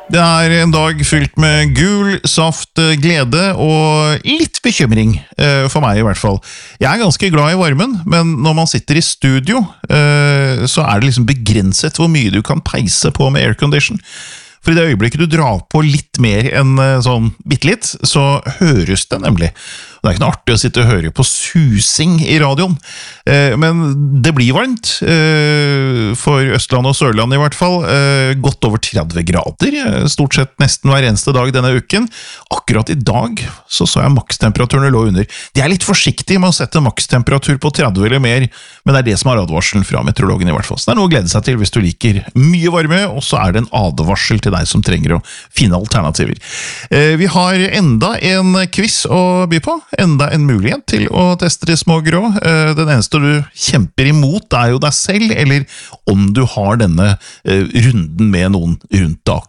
Det en dag fylt med gul, saft, glede og litt bekymring, for meg i hvert fall. Jeg ganske glad i varmen, men når man sitter i studio, så det liksom begrenset hvor mye du kan peise på med aircondition. For i det øyeblikket du drar på litt mer enn sånn bittelitt, så høres det nemlig. Det ikke noe artig å sitte og høre på susing i radioen, men det blir varmt, for Østland og Sørland i hvert fall, godt over 30 grader, stort sett nesten hver eneste dag denne uken. Akkurat i dag så jeg makstemperaturen lå under. De litt forsiktige med å sette makstemperatur på 30 eller mer, men det det som advarselen fra meteorologen i hvert fall. Så det noe å glede seg til hvis du liker mye varme, og så det en advarsel til deg som trenger å finne alternativer. Vi har enda en quiz å by på, enda en mulighet til å teste de små grå. Den eneste du kjemper imot jo deg selv, eller om du har denne runden med noen rundt deg